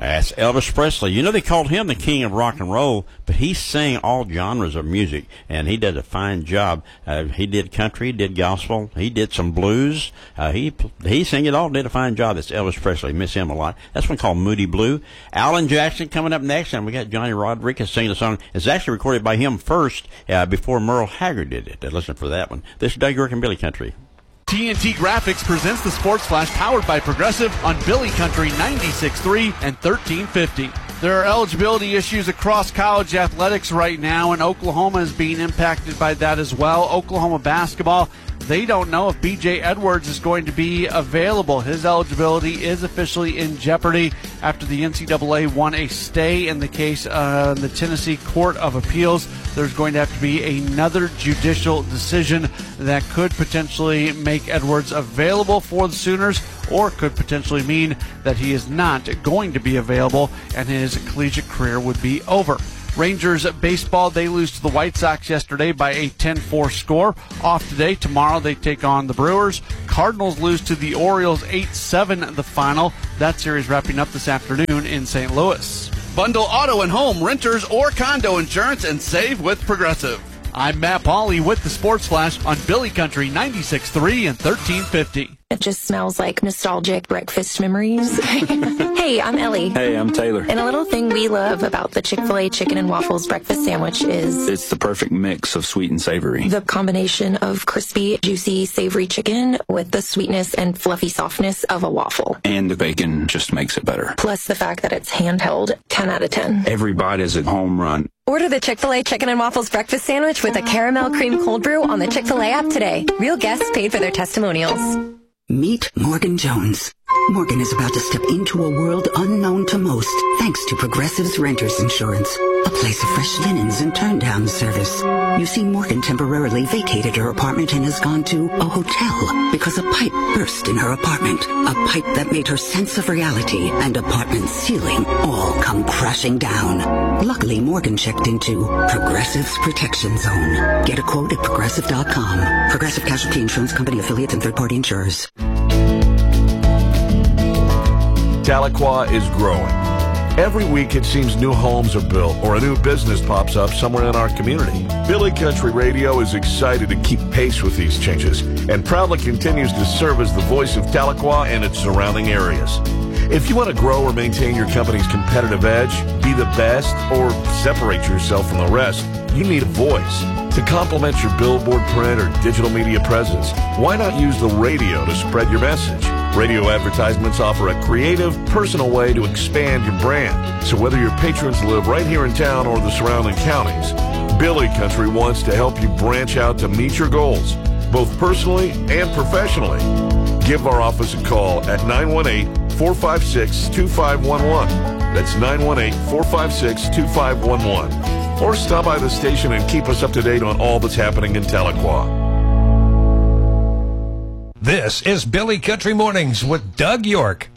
That's Elvis Presley. You know, they called him the king of rock and roll, but he sang all genres of music, and he did a fine job. He did country, he did gospel, he did some blues. He sang it all, did a fine job. That's Elvis Presley. Miss him a lot. That's one called Moody Blue. Alan Jackson coming up next, and we got Johnny Rodriguez singing a song. It's actually recorded by him first before Merle Haggard did it. Listen for that one. This is Doug York and Billy Country. TNT Graphics presents the Sports Flash powered by Progressive on Billy Country 96.3 and 1350. There are eligibility issues across college athletics right now, and Oklahoma is being impacted by that as well. Oklahoma basketball, they don't know if B.J. Edwards is going to be available. His eligibility is officially in jeopardy after the NCAA won a stay in the case in the Tennessee Court of Appeals. There's going to have to be another judicial decision that could potentially make Edwards available for the Sooners, or could potentially mean that he is not going to be available and his collegiate career would be over. Rangers baseball, they lose to the White Sox yesterday by a 10-4 score. Off today. Tomorrow they take on the Brewers. Cardinals lose to the Orioles 8-7 the final. That series wrapping up this afternoon in St. Louis. Bundle auto and home, renters, or condo insurance and save with Progressive. I'm Matt Pauley with the Sports Flash on Billy Country 96.3 and 1350. It just smells like nostalgic breakfast memories. Hey, I'm Ellie. Hey, I'm Taylor. And a little thing we love about the Chick-fil-A Chicken and Waffles breakfast sandwich is it's the perfect mix of sweet and savory. The combination of crispy, juicy, savory chicken with the sweetness and fluffy softness of a waffle. And the bacon just makes it better. Plus the fact that it's handheld, 10 out of 10. Every bite is a home run. Order the Chick-fil-A Chicken and Waffles breakfast sandwich with a caramel cream cold brew on the Chick-fil-A app today. Real guests paid for their testimonials. Meet Morgan Jones. Morgan is about to step into a world unknown to most, thanks to Progressive's Renters Insurance, a place of fresh linens and turn-down service. You see, Morgan temporarily vacated her apartment and has gone to a hotel because a pipe burst in her apartment, a pipe that made her sense of reality and apartment ceiling all come crashing down. Luckily, Morgan checked into Progressive's Protection Zone. Get a quote at Progressive.com. Progressive Casualty Insurance Company affiliates and third-party insurers. Tahlequah is growing. Every week it seems new homes are built or a new business pops up somewhere in our community. Billy Country Radio is excited to keep pace with these changes and proudly continues to serve as the voice of Tahlequah and its surrounding areas. If you want to grow or maintain your company's competitive edge, be the best, or separate yourself from the rest, you need a voice. To complement your billboard, print, or digital media presence, why not use the radio to spread your message? Radio advertisements offer a creative, personal way to expand your brand. So whether your patrons live right here in town or the surrounding counties, Billy Country wants to help you branch out to meet your goals, both personally and professionally. Give our office a call at 918-456-2511. That's 918-456-2511. Or stop by the station and keep us up to date on all that's happening in Tahlequah. This is Billy Country Mornings with Doug York.